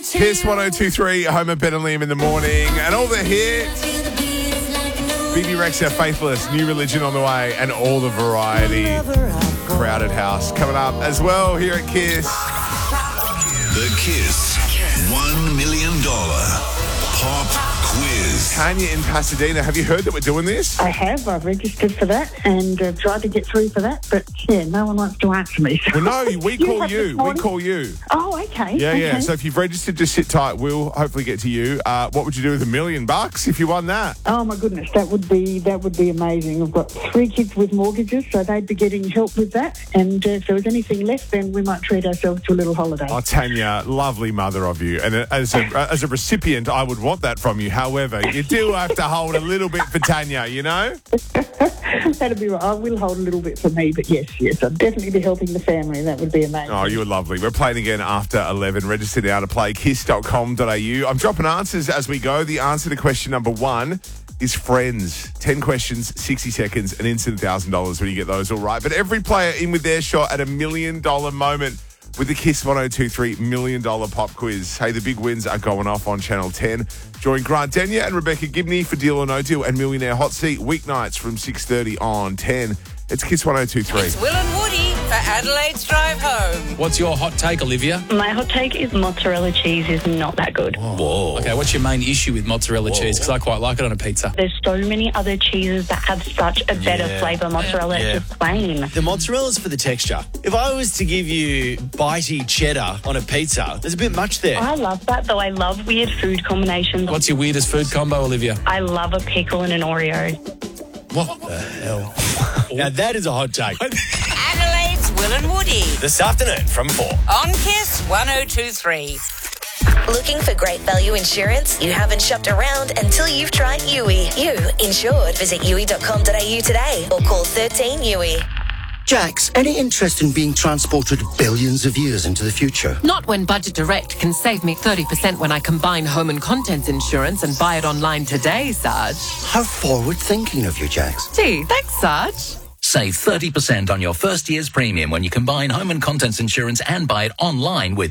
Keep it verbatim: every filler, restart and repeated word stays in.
Kiss one oh two three, Homer, Ben and Liam in the morning. And all the hits. B B Rex, Our Faithless, New Religion on the way, and all the variety. Crowded House coming up as well here at Kiss. The Kiss one million dollars Pop Quiz. Tanya in Pasadena, have you heard that we're doing this? I have. I've registered for that and uh, tried to get through for that, but yeah, no one wants to answer me. So. Well, no, we You call have you. this We morning? call you. Oh, okay. Yeah, okay. yeah. So if you've registered, just sit tight. We'll hopefully get to you. Uh, what would you do with a million bucks if you won that? Oh my goodness, that would be that would be amazing. I've got three kids with mortgages, so they'd be getting help with that. And uh, if there was anything left, then we might treat ourselves to a little holiday. Oh, Tanya, lovely mother of you. And as a, as a recipient, I would want that from you. However, you do have to hold a little bit for Tanya, you know? That'd be right. I will hold a little bit for me, but yes, yes, I'd definitely be helping the family. That would be amazing. Oh, you are lovely. We're playing again after eleven. Register now to play kiss dot com dot a u. I'm dropping answers as we go. The answer to question number one is Friends. ten questions, sixty seconds, and instant one thousand dollars when you get those all right. But every player in with their shot at a million dollar moment with the Kiss one oh two three million dollar pop quiz. Hey, the big wins are going off on Channel ten. Join Grant Denyer and Rebecca Gibney for Deal or No Deal and Millionaire Hot Seat weeknights from six thirty on ten. It's Kiss one oh two three. It's Will and Woody for Adelaide's Drive Home. What's your hot take, Olivia? My hot take is mozzarella cheese is not that good. Whoa. Okay, what's your main issue with mozzarella Whoa. cheese? Because I quite like it on a pizza. There's so many other cheeses that have such a better Yeah. flavour. Mozzarella Yeah. is just plain. The mozzarella's for the texture. If I was to give you bitey cheddar on a pizza, there's a bit much there. I love that, though. I love weird food combinations. What's your weirdest food combo, Olivia? I love a pickle and an Oreo. What the hell? Now that is a hot take. Adelaide's Will and Woody This afternoon from four. on Kiss one oh two three. Looking for great value insurance? You haven't shopped around until you've tried U I. You insured. Visit U I dot com dot a u today or call thirteen U I. Jax, any interest in being transported billions of years into the future? Not when Budget Direct can save me thirty percent when I combine home and contents insurance and buy it online today, Sarge. How forward-thinking of you, Jax. Gee, thanks, Sarge. Save thirty percent on your first year's premium when you combine home and contents insurance and buy it online with